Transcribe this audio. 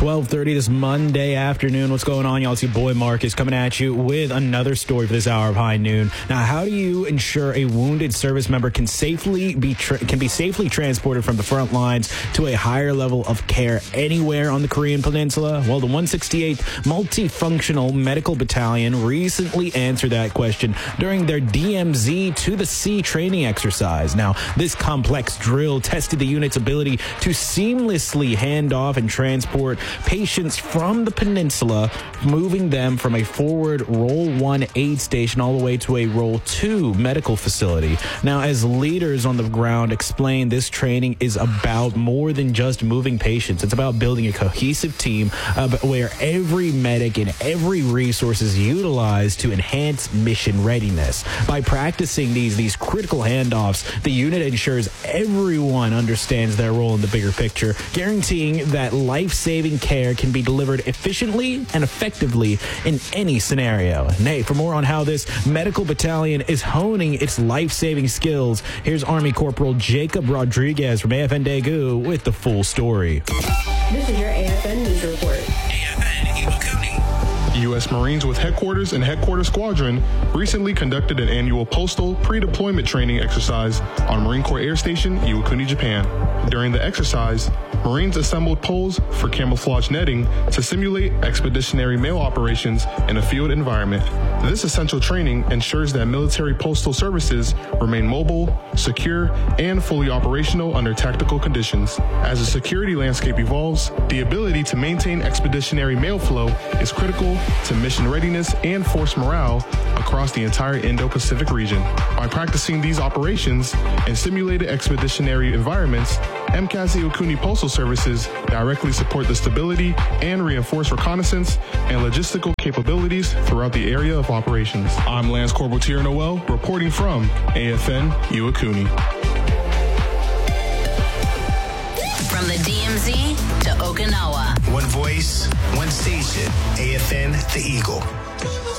12:30 this Monday afternoon. What's going on, y'all? It's your boy Marcus coming at you with another story for this hour of High Noon. Now, how do you ensure a wounded service member can be safely transported from the front lines to a higher level of care anywhere on the Korean Peninsula? Well, the 168th Multifunctional Medical Battalion recently answered that question during their DMZ to the Sea training exercise. Now, this complex drill tested the unit's ability to seamlessly hand off and transport patients from the peninsula, moving them from a forward Roll 1 aid station all the way to a Roll 2 medical facility. Now, as leaders on the ground explained, this training is about more than just moving patients. It's about building a cohesive team where every medic and every resource is utilized to enhance mission readiness. By practicing these critical handoffs, the unit ensures everyone understands their role in the bigger picture, guaranteeing that life-saving care can be delivered efficiently and effectively in any scenario. And hey, for more on how this medical battalion is honing its life-saving skills, here's Army Corporal Jacob Rodriguez from AFN Daegu with the full story. This is your AFN News Report. U.S. Marines with headquarters and headquarters squadron recently conducted an annual postal pre-deployment training exercise on Marine Corps Air Station, Iwakuni, Japan. During the exercise, Marines assembled poles for camouflage netting to simulate expeditionary mail operations in a field environment. This essential training ensures that military postal services remain mobile, secure, and fully operational under tactical conditions. As the security landscape evolves, the ability to maintain expeditionary mail flow is critical to mission readiness and force morale across the entire Indo-Pacific region. By practicing these operations in simulated expeditionary environments, MCAS Iwakuni Postal Services directly support the stability and reinforce reconnaissance and logistical capabilities throughout the area of operations. I'm Lance Corporal Tier Noel, reporting from AFN Iwakuni. From the DMZ to Okinawa. One voice, one station. AFN, The Eagle.